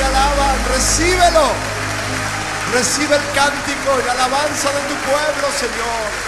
alaban. Recíbelo. Recibe el cántico y la alabanza de tu pueblo, Señor.